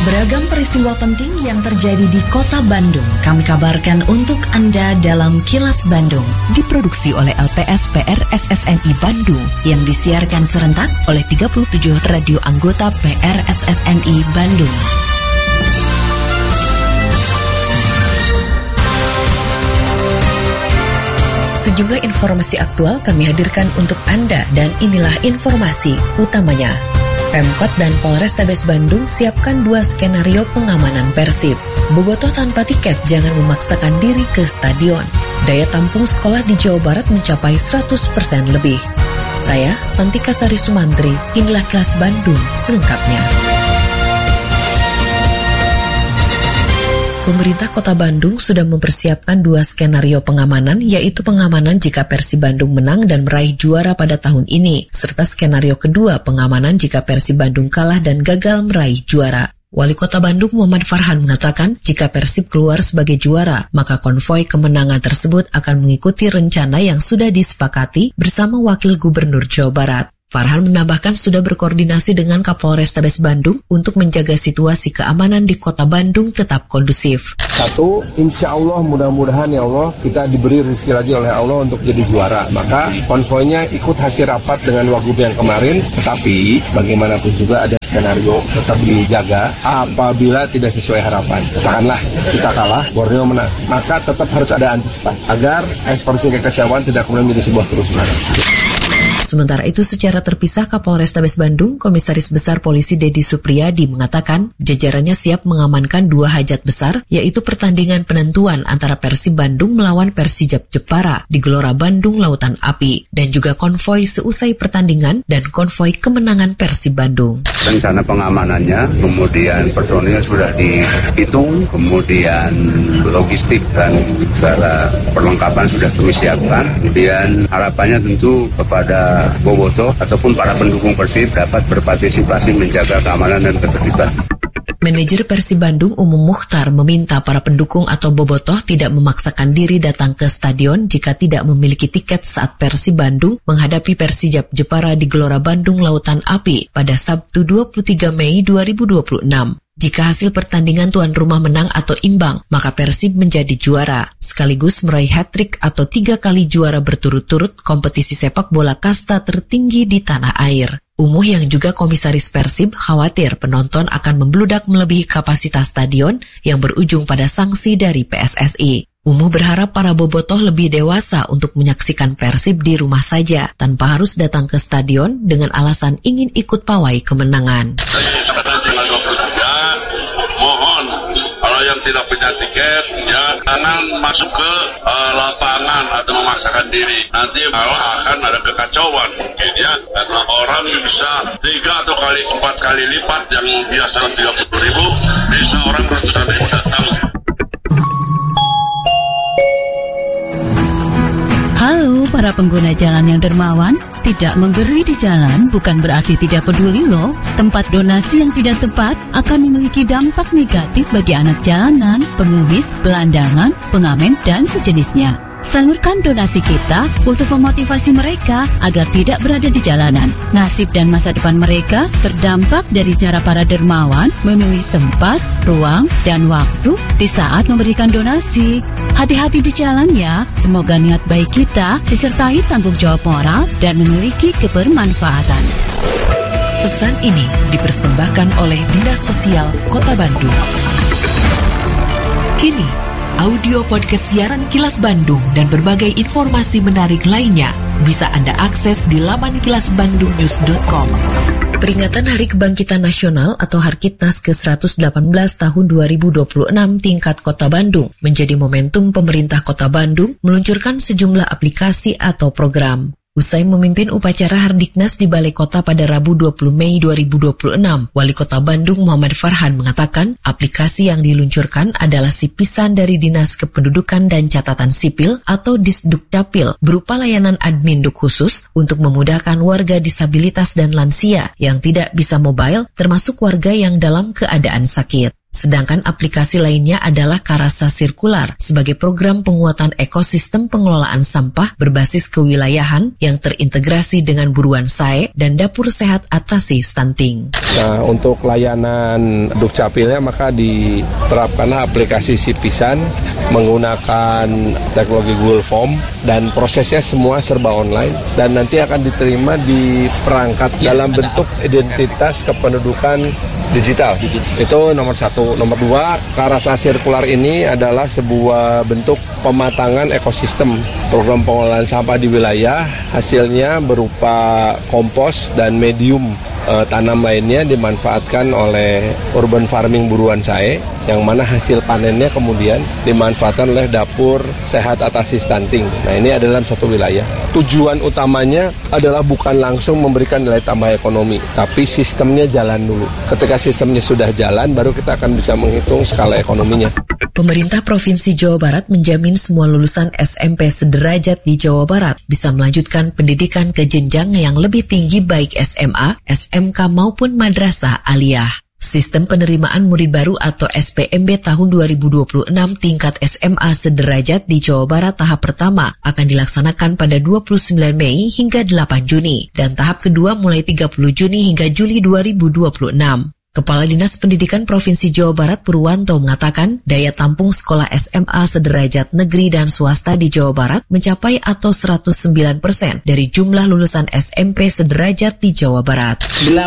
Beragam peristiwa penting yang terjadi di Kota Bandung kami kabarkan untuk Anda dalam Kilas Bandung. Diproduksi oleh LPSPR SSNI Bandung yang disiarkan serentak oleh 37 radio anggota PRSSNI Bandung. Sejumlah informasi aktual kami hadirkan untuk Anda dan inilah informasi utamanya. Pemkot dan Polrestabes Bandung siapkan 2 skenario pengamanan Persib. Bobotoh tanpa tiket, jangan memaksakan diri ke stadion. Daya tampung sekolah di Jawa Barat mencapai 100% lebih. Saya, Santika Sari Sumantri, inilah Kilas Bandung selengkapnya. Pemerintah Kota Bandung sudah mempersiapkan 2 skenario pengamanan, yaitu pengamanan jika Persib Bandung menang dan meraih juara pada tahun ini, serta skenario kedua pengamanan jika Persib Bandung kalah dan gagal meraih juara. Wali Kota Bandung Muhammad Farhan mengatakan jika Persib keluar sebagai juara, maka konvoi kemenangan tersebut akan mengikuti rencana yang sudah disepakati bersama Wakil Gubernur Jawa Barat. Farhan menambahkan sudah berkoordinasi dengan Kapolrestabes Bandung untuk menjaga situasi keamanan di Kota Bandung tetap kondusif. 1, insya Allah mudah-mudahan ya Allah kita diberi rezeki lagi oleh Allah untuk jadi juara. Maka konvoinya ikut hasil rapat dengan Wagub yang kemarin, tetapi bagaimanapun juga ada skenario tetap dijaga apabila tidak sesuai harapan. Katakanlah kita kalah, Borneo menang, maka tetap harus ada antisipasi agar ekspresi kekecewaan tidak kemudian menjadi sebuah kerusuhan. Sementara itu secara terpisah Kapolrestabes Bandung, Komisaris Besar Polisi Dedi Supriyadi mengatakan jajarannya siap mengamankan 2 hajat besar, yaitu pertandingan penentuan antara Persib Bandung melawan Persijap Jepara di Gelora Bandung Lautan Api, dan juga konvoi seusai pertandingan dan konvoi kemenangan Persib Bandung. Rencana pengamanannya, kemudian personil sudah dihitung, kemudian logistik dan segala perlengkapan sudah kami siapkan. Kemudian harapannya tentu kepada Bobotoh ataupun para pendukung Persib dapat berpartisipasi menjaga keamanan dan ketertiban. Manajer Persib Bandung Umum Mukhtar meminta para pendukung atau bobotoh tidak memaksakan diri datang ke stadion jika tidak memiliki tiket saat Persib Bandung menghadapi Persijap Jepara di Gelora Bandung Lautan Api pada Sabtu 23 Mei 2026. Jika hasil pertandingan tuan rumah menang atau imbang, maka Persib menjadi juara, sekaligus meraih hat-trick atau 3 kali juara berturut-turut kompetisi sepak bola kasta tertinggi di tanah air. Umuh yang juga komisaris Persib khawatir penonton akan membludak melebihi kapasitas stadion yang berujung pada sanksi dari PSSI. Umuh berharap para bobotoh lebih dewasa untuk menyaksikan Persib di rumah saja tanpa harus datang ke stadion dengan alasan ingin ikut pawai kemenangan. Mohon kalau yang tidak punya tiket ya jangan masuk ke lapangan atau memaksakan diri. Nanti malah akan ada kekacauan mungkin ya. Karena orang bisa 3 atau 4 kali lipat yang biasa 30.000 bisa orang ratusan ribu datang. Halo para pengguna jalan yang dermawan, tidak memberi di jalan bukan berarti tidak peduli loh. Tempat donasi yang tidak tepat akan memiliki dampak negatif bagi anak jalanan, pengemis, gelandangan, pengamen, dan sejenisnya. Salurkan donasi kita untuk memotivasi mereka agar tidak berada di jalanan. Nasib dan masa depan mereka terdampak dari cara para dermawan memilih tempat, ruang, dan waktu di saat memberikan donasi. Hati-hati di jalan ya, semoga niat baik kita disertai tanggung jawab moral dan memiliki kebermanfaatan. Pesan ini dipersembahkan oleh Dinas Sosial Kota Bandung. Kini, audio podcast siaran Kilas Bandung dan berbagai informasi menarik lainnya bisa Anda akses di laman kilasbandungnews.com. Peringatan Hari Kebangkitan Nasional atau Harkitnas ke-118 tahun 2026 tingkat Kota Bandung menjadi momentum pemerintah Kota Bandung meluncurkan sejumlah aplikasi atau program. Usai memimpin upacara Hardiknas di Balai Kota pada Rabu 20 Mei 2026, Wali Kota Bandung Muhammad Farhan mengatakan aplikasi yang diluncurkan adalah sipisan dari Dinas Kependudukan dan Catatan Sipil atau Disdukcapil berupa layanan admin duk khusus untuk memudahkan warga disabilitas dan lansia yang tidak bisa mobile termasuk warga yang dalam keadaan sakit. Sedangkan aplikasi lainnya adalah Karasa Sirkular sebagai program penguatan ekosistem pengelolaan sampah berbasis kewilayahan yang terintegrasi dengan Buruan SAE dan Dapur Sehat Atasi Stunting. Nah, untuk layanan Dukcapilnya maka diterapkanlah aplikasi Sipisan menggunakan teknologi Google Form dan prosesnya semua serba online dan nanti akan diterima di perangkat dalam bentuk identitas kependudukan digital. Itu nomor 1. Nomor 2, Karasa Sirkular ini adalah sebuah bentuk pematangan ekosistem program pengelolaan sampah di wilayah. Hasilnya berupa kompos dan medium tanam lainnya dimanfaatkan oleh urban farming Buruan SAE, yang mana hasil panennya kemudian dimanfaatkan oleh Dapur Sehat Atasi Stunting. Nah, ini adalah satu wilayah. Tujuan utamanya adalah bukan langsung memberikan nilai tambah ekonomi, tapi sistemnya jalan dulu. Ketika sistemnya sudah jalan, baru kita akan bisa menghitung skala ekonominya. Pemerintah Provinsi Jawa Barat menjamin semua lulusan SMP sederajat di Jawa Barat bisa melanjutkan pendidikan ke jenjang yang lebih tinggi baik SMA, SMK maupun madrasah aliyah. Sistem penerimaan murid baru atau SPMB tahun 2026 tingkat SMA sederajat di Jawa Barat tahap pertama akan dilaksanakan pada 29 Mei hingga 8 Juni dan tahap kedua mulai 30 Juni hingga Juli 2026. Kepala Dinas Pendidikan Provinsi Jawa Barat Purwanto mengatakan daya tampung sekolah SMA sederajat negeri dan swasta di Jawa Barat mencapai atau 109% dari jumlah lulusan SMP sederajat di Jawa Barat.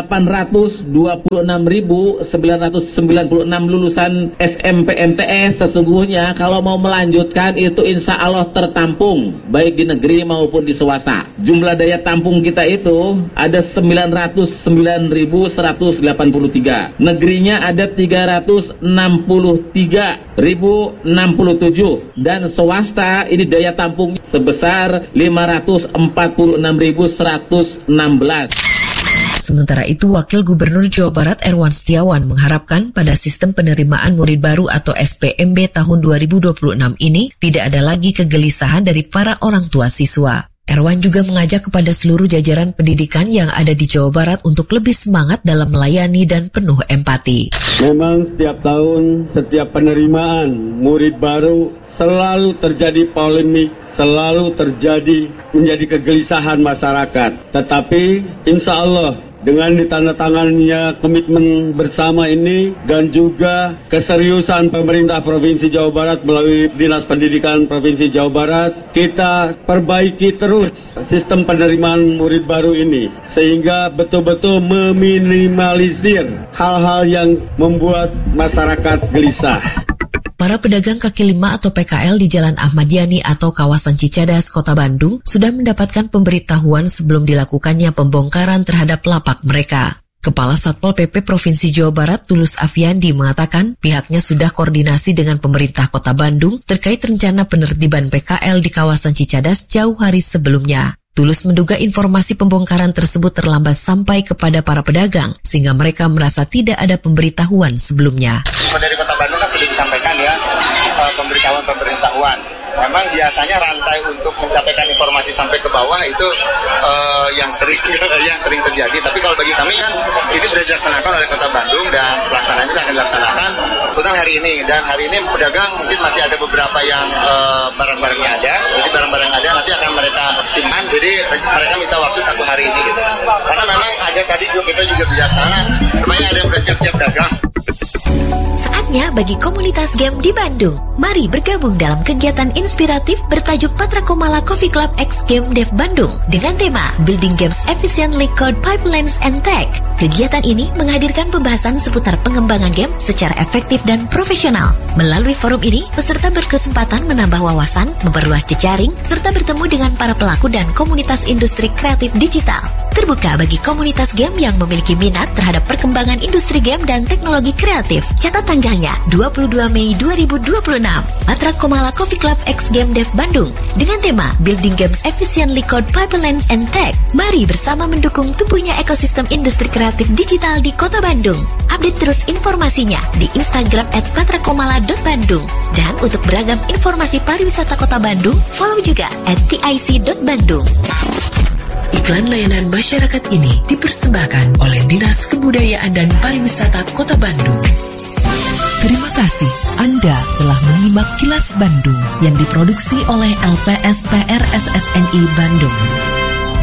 826.996 lulusan SMP MTS sesungguhnya kalau mau melanjutkan itu insya Allah tertampung baik di negeri maupun di swasta. Jumlah daya tampung kita itu ada 909.183. Negerinya ada 363.067 dan swasta ini daya tampung sebesar 546.116. Sementara itu, Wakil Gubernur Jawa Barat Erwan Setiawan mengharapkan pada sistem penerimaan murid baru atau SPMB tahun 2026 ini tidak ada lagi kegelisahan dari para orang tua siswa. Erwan juga mengajak kepada seluruh jajaran pendidikan yang ada di Jawa Barat untuk lebih semangat dalam melayani dan penuh empati. Memang setiap tahun, setiap penerimaan murid baru selalu terjadi polemik, selalu terjadi menjadi kegelisahan masyarakat. Tetapi insya Allah dengan ditandatangannya komitmen bersama ini dan juga keseriusan pemerintah Provinsi Jawa Barat melalui Dinas Pendidikan Provinsi Jawa Barat, kita perbaiki terus sistem penerimaan murid baru ini sehingga betul-betul meminimalisir hal-hal yang membuat masyarakat gelisah. Para pedagang kaki lima atau PKL di Jalan Ahmad Yani atau kawasan Cicadas, Kota Bandung sudah mendapatkan pemberitahuan sebelum dilakukannya pembongkaran terhadap lapak mereka. Kepala Satpol PP Provinsi Jawa Barat Tulus Afiandi mengatakan pihaknya sudah koordinasi dengan pemerintah Kota Bandung terkait rencana penertiban PKL di kawasan Cicadas jauh hari sebelumnya. Tulus menduga informasi pembongkaran tersebut terlambat sampai kepada para pedagang sehingga mereka merasa tidak ada pemberitahuan sebelumnya. Dari Kota Bandung kan sudah disampaikan ya pemberitahuan. Memang biasanya rantai untuk menyampaikan informasi sampai ke bawah itu yang sering terjadi. Tapi kalau bagi kami kan ini sudah dilaksanakan oleh Kota Bandung dan pelaksanaannya akan dilaksanakan kebetulan hari ini. Dan hari ini pedagang mungkin masih ada beberapa yang barang-barangnya ada. Jadi barang-barang ada nanti akan mereka simpan. Jadi mereka minta waktu 1 hari ini gitu. Karena memang ada tadi juga kita juga bijaksana. Namanya ada yang udah siap-siap dagang. Saatnya bagi komunitas game di Bandung. Mari bergabung dalam kegiatan inspiratif bertajuk Patra Komala Coffee Club X Game Dev Bandung dengan tema Building Games Efficiently Code Pipelines and Tech. Kegiatan ini menghadirkan pembahasan seputar pengembangan game secara efektif dan profesional. Melalui forum ini, peserta berkesempatan menambah wawasan, memperluas jejaring, serta bertemu dengan para pelaku dan komunitas industri kreatif digital. Terbuka bagi komunitas game yang memiliki minat terhadap perkembangan industri game dan teknologi kreatif. Catat tanggalnya 22 Mei 2026. Patra Komala Coffee Club X Game Dev Bandung dengan tema Building Games Efficiently Code Pipelines and Tech. Mari bersama mendukung tumbuhnya ekosistem industri kreatif digital di Kota Bandung. Update terus informasinya di Instagram @patrakomala.bandung. Dan untuk beragam informasi pariwisata Kota Bandung, follow juga @tic.bandung. Iklan layanan masyarakat ini dipersembahkan oleh Dinas Kebudayaan dan Pariwisata Kota Bandung. kasih Anda telah menyimak Kilas Bandung yang diproduksi oleh LPSPR SSNI Bandung.